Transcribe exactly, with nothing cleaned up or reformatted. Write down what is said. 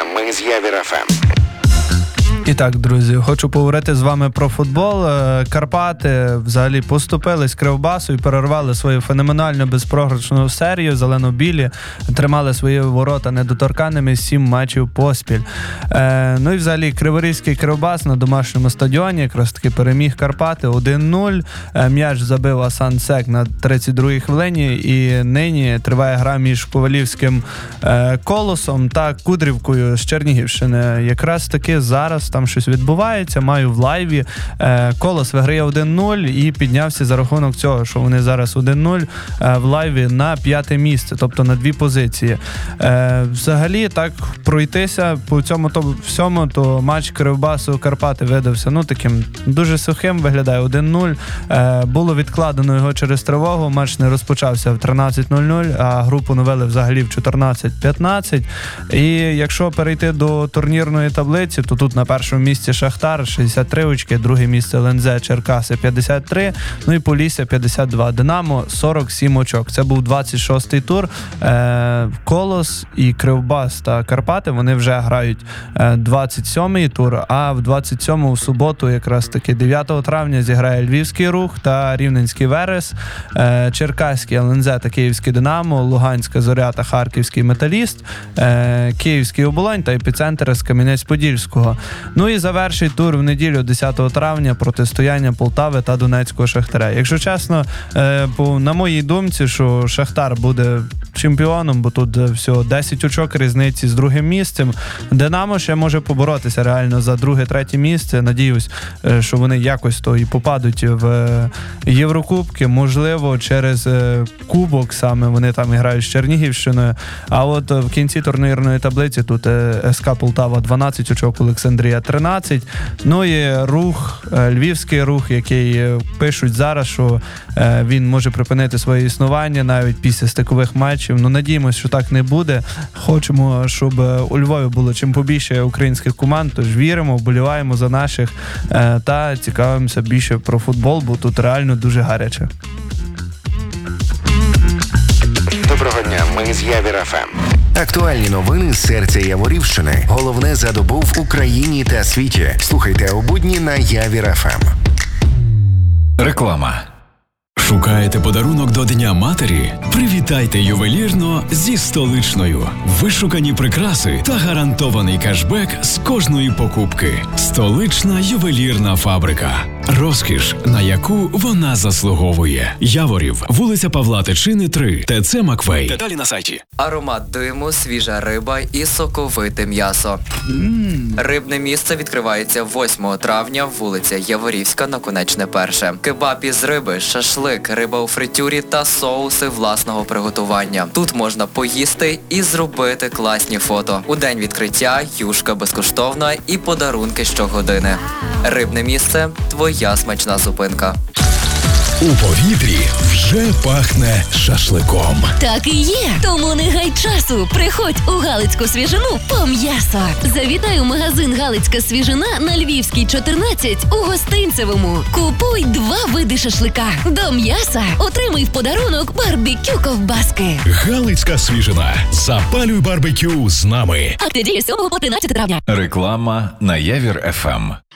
Ми з Явір еф ем. І так, друзі, хочу поговорити з вами про футбол. Карпати взагалі поступились Кривбасу і перервали свою феноменальну безпрограшну серію. Зелено-білі тримали свої ворота недоторканими сім матчів поспіль. Е, ну і взагалі Криворізький Кривбас на домашньому стадіоні якраз таки переміг Карпати один нуль. Е, м'яч забив Асан Сек на тридцять другій хвилині, і нині триває гра між Ковалівським е, Колосом та Кудрівкою з Чернігівщини. Якраз таки зараз там щось відбувається, маю в лайві. Е, Колос виграє один нуль і піднявся за рахунок цього, що вони зараз один нуль е, в лайві на п'яте місце, тобто на дві позиції. Е, взагалі, так пройтися по цьому то всьому, то матч Кривбасу Карпати видався, ну, таким дуже сухим виглядає, один нуль. Е, було відкладено його через тривогу, матч не розпочався в тринадцять нуль нуль, а гру поновили взагалі в чотирнадцять п'ятнадцять. І якщо перейти до турнірної таблиці, то тут на першому місці Шахтар шістдесят три очки, друге місце ел ен зет Черкаси п'ятдесят три, ну і Полісся п'ятдесят два, Динамо сорок сім очок. Це був двадцять шостий тур. Е, Колос і Кривбас та Карпати, вони вже грають е, двадцять сьомий тур, а в двадцять сьомому в суботу, якраз таки дев'ятого травня, зіграє Львівський Рух та Рівненський Верес, е, Черкаський ел ен зет та Київський Динамо, Луганська Зоря та Харківський Металіст, е, Київський Оболонь та Епіцентр з Кам'янець-Подільського. Ну і завершить тур в неділю десятого травня протистояння Полтави та Донецького Шахтаря. Якщо чесно, е, по, на моїй думці, що Шахтар буде чемпіоном, бо тут всього десять очок різниці з другим місцем. Динамо ще може поборотися реально за друге-третє місце. Надіюсь, е, що вони якось то і попадуть в Єврокубки. Можливо, через е, кубок саме вони там грають з Чернігівщиною. А от в кінці турнірної таблиці тут е, ес ка Полтава дванадцять очок, Олександрія тринадцять. Ну і рух, Львівський Рух, який пишуть зараз, що е, він може припинити своє існування навіть після стикових матчів. Ну, надіємось, що так не буде. Хочемо, щоб у Львові було чим побільше українських команд, тож віримо, вболіваємо за наших е, та цікавимося більше про футбол, бо тут реально дуже гаряче. Доброго дня, ми з Явір еф ем. Актуальні новини з серця Яворівщини. Головне за добу в Україні та світі. Слухайте у будні на Явір еф ем. Реклама. Шукаєте подарунок до Дня матері? Привітайте ювелірно зі Столичною. Вишукані прикраси та гарантований кешбек з кожної покупки. Столична ювелірна фабрика. Розкіш, на яку вона заслуговує. Яворів, вулиця Павла Тичини, три, те це Маквей. Деталі на сайті. Аромат диму, свіжа риба і соковите м'ясо. Mm. Рибне місце відкривається восьмого травня, вулиця Яворівська, Наконечне перше. Кебаб із риби, шашлик, риба у фритюрі та соуси власного приготування. Тут можна поїсти і зробити класні фото. У день відкриття юшка безкоштовна і подарунки щогодини. Рибне місце – твоя смачна зупинка. У повітрі вже пахне шашликом. Так і є. Тому не гай часу. Приходь у Галицьку свіжину по м'ясо. Завітай у магазин Галицька свіжина на Львівській чотирнадцять у Гостинцевому. Купуй два види шашлика. До м'яса отримай в подарунок барбекю ковбаски. Галицька свіжина. Запалюй барбекю з нами. Акція діє з сьомого по тринадцяте травня. Реклама на Явір еф ем.